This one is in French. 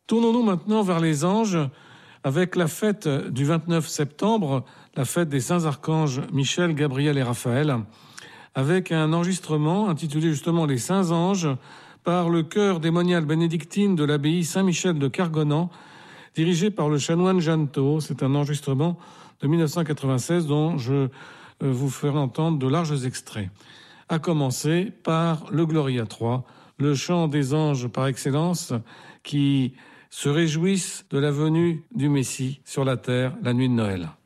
Tournons-nous maintenant vers les anges avec la fête du 29 septembre, la fête des saints archanges Michel, Gabriel et Raphaël, avec un enregistrement intitulé justement Les Saints Anges par le chœur démonial bénédictine de l'abbaye Saint-Michel de Cargonan, dirigé par le chanoine Jeannetot. C'est un enregistrement de 1996 dont je vous ferai entendre de larges extraits. À commencer par le Gloria 3, le chant des anges par excellence qui se réjouissent de la venue du Messie sur la terre la nuit de Noël.